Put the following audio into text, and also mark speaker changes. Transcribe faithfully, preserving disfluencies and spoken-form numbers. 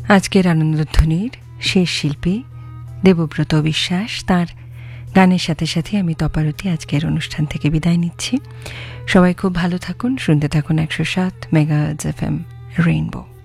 Speaker 1: আজকের আনন্দধ্বনির শেষ শিল্পী দেবব্রত বিশ্বাস, তার গানের সাথে সাথে আমি তপারতি আজকের অনুষ্ঠান থেকে বিদায় নিচ্ছি। সবাই খুব ভালো থাকুন, শুনতে থাকুন একশো সাত মেগাহার্টজ এফ এম রেইনবো।